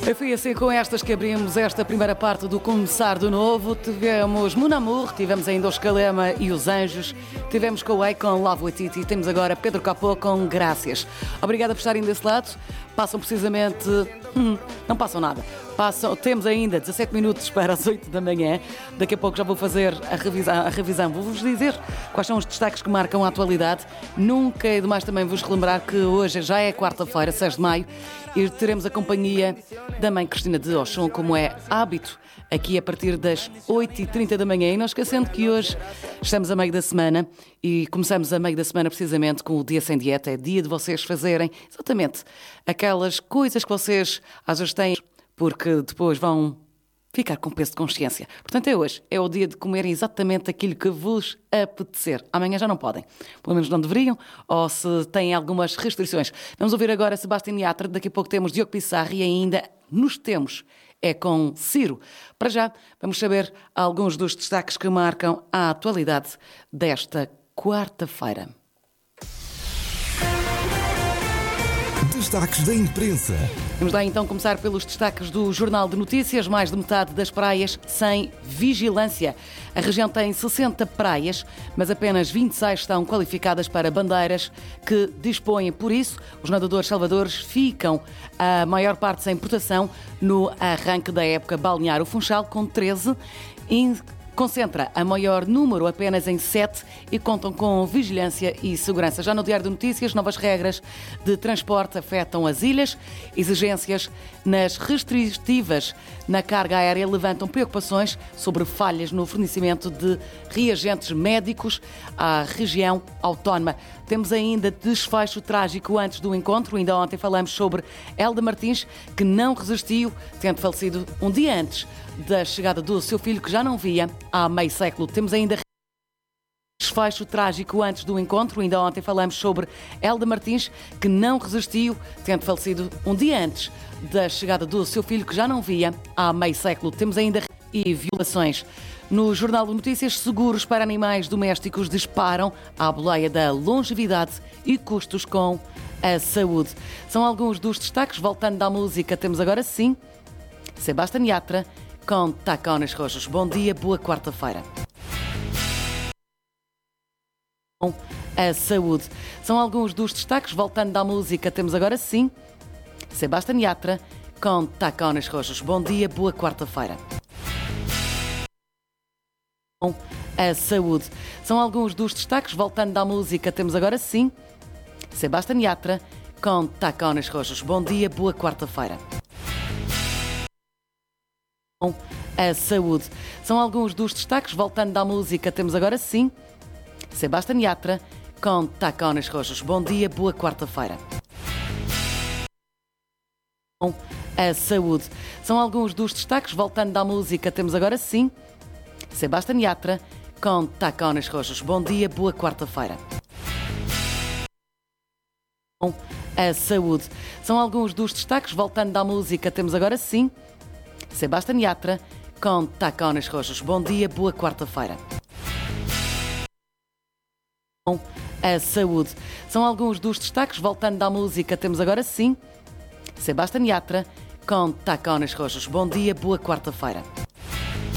Foi assim com estas que abrimos esta primeira parte do Começar do Novo. Tivemos Mon Amour, tivemos ainda os Calema e os Anjos, tivemos Coé com Love With It e temos agora Pedro Capô com Graças. Obrigada por estarem desse lado. Passam precisamente... não passam nada. Temos ainda 17 minutos para as 8 da manhã. Daqui a pouco já vou fazer a revisão. Vou-vos dizer quais são os destaques que marcam a atualidade. Nunca é demais também vos relembrar que hoje já é quarta-feira, 6 de maio, e teremos a companhia da mãe Cristina de Oxum, como é hábito, aqui a partir das 8h30 da manhã. E não esquecendo que hoje estamos a meio da semana e começamos a meio da semana precisamente com o Dia Sem Dieta. É dia de vocês fazerem exatamente aquelas coisas que vocês às vezes têm, porque depois vão ficar com peso de consciência. Portanto, é hoje. É o dia de comerem exatamente aquilo que vos apetecer. Amanhã já não podem. Pelo menos não deveriam, ou se têm algumas restrições. Vamos ouvir agora Sebastião Yatra. Daqui a pouco temos Diogo Pissarro e ainda nos temos é com Ciro. Para já, vamos saber alguns dos destaques que marcam a atualidade desta quarta-feira. Destaques da imprensa. Vamos lá então começar pelos destaques do Jornal de Notícias. Mais de metade das praias sem vigilância. A região tem 60 praias, mas apenas 26 estão qualificadas para bandeiras que dispõem. Por isso, os nadadores salvadores ficam a maior parte sem proteção no arranque da época balnear. O Funchal, com 13, concentra a maior número apenas em 7 e contam com vigilância e segurança. Já no Diário de Notícias, novas regras de transporte afetam as ilhas. Exigências nas restritivas na carga aérea levantam preocupações sobre falhas no fornecimento de reagentes médicos à região autónoma. Temos ainda desfecho trágico antes do encontro. Ainda ontem falamos sobre Elda Martins, que não resistiu, tendo falecido um dia antes da chegada do seu filho, que já não via há meio século. Temos ainda desfecho trágico antes do encontro. Ainda ontem falamos sobre Elda Martins, que não resistiu, tendo falecido um dia antes da chegada do seu filho, que já não via há meio século. Temos ainda e violações. No Jornal de Notícias, seguros para animais domésticos disparam à boleia da longevidade e custos com a saúde. São alguns dos destaques. Voltando à música, temos agora sim Sebastião Yatra com Tacones Roxos. Bom dia, boa quarta-feira. A saúde. São alguns dos destaques. Voltando à música, temos agora sim Sebastião Yatra com Tacones Roxos. Bom dia, boa quarta-feira. A saúde. São alguns dos destaques. Voltando à música, temos agora sim Sebastião Yatra com Tacones Roxos. Bom dia, boa quarta-feira. A saúde. São alguns dos destaques. Voltando à música, temos agora sim Sebastião Yatra com Tacones Roxos. Bom dia, boa quarta-feira. A saúde. São alguns dos destaques. Voltando à música, temos agora sim Sebastião Yatra com Tacones Roxos. Bom dia, boa quarta-feira. A saúde. São alguns dos destaques. Voltando à música, temos agora sim Sebastião Yatra com Tacones Roxos. Bom dia, boa quarta-feira. A saúde. São alguns dos destaques. Voltando à música, temos agora sim Sebastião Yatra com Tacones Roxos. Bom dia, boa quarta-feira.